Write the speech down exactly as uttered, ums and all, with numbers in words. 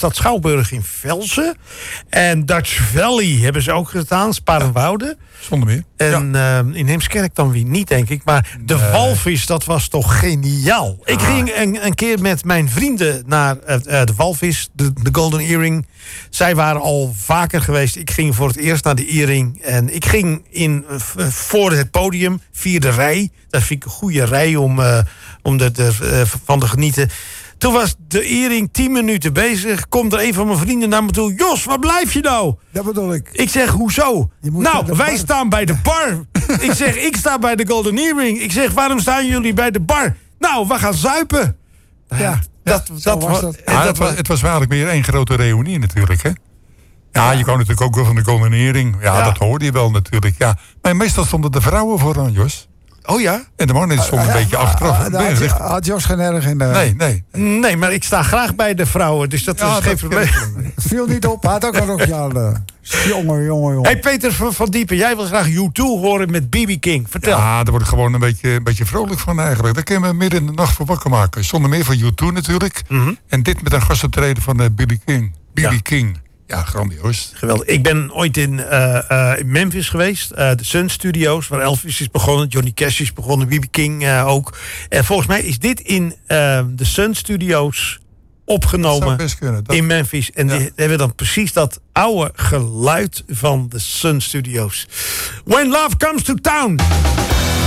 Stad Schouwburg in Velsen. En Dutch Valley hebben ze ook gedaan, Sparenwoude. Zonder meer. En ja. uh, in Heemskerk dan weer niet, denk ik. Maar de nee. walvis, dat was toch geniaal. Ah. Ik ging een, een keer met mijn vrienden naar uh, de walvis, de, de Golden Earring. Zij waren al vaker geweest. Ik ging voor het eerst naar de Earring. En ik ging in, uh, voor het podium, vierde rij. Dat vind ik een goede rij om, uh, om de, de, uh, van te genieten. Toen was de Earring tien minuten bezig. Komt er een van mijn vrienden naar me toe. Jos, waar blijf je nou? Dat bedoel ik. Ik zeg, hoezo? Nou, wij bar. staan bij de bar. Ik zeg, ik sta bij de Golden Earring. Ik zeg, waarom staan jullie bij de bar? Nou, we gaan zuipen. Ja, ja dat, ja, dat was dat. Ja, het, was, het was eigenlijk meer één grote reunie natuurlijk, hè? Ja, je kwam natuurlijk ook wel van de Golden Earring. Ja, ja, dat hoorde je wel natuurlijk. Ja. Maar meestal stonden de vrouwen vooraan, Jos. Oh ja? En de mannen stonden een uh, beetje uh, achteraf. Uh, uh, had, had Jos geen erg in de... Nee, nee. Nee, maar ik sta graag bij de vrouwen, dus dat ja, is geen probleem. Het viel niet op, hij had ook nog aan. Jongen, jongen, jongen. Hey Peter van Diepen, jij wil graag U twee horen met B B King. Vertel. Ja, daar word ik gewoon een beetje, een beetje vrolijk van eigenlijk. Daar kunnen we midden in de nacht voor wakker maken. Zonder meer van U twee natuurlijk. Mm-hmm. En dit met een gastoptreden van uh, B B King. B B ja. King. Ja, grandioos. Geweldig. Ik ben ooit in, uh, uh, in Memphis geweest. Uh, de Sun Studios, waar Elvis is begonnen. Johnny Cash is begonnen. B B King uh, ook. En volgens mij is dit in uh, de Sun Studios opgenomen dat... in Memphis. En ja. die hebben dan precies dat oude geluid van de Sun Studios. When Love Comes to Town.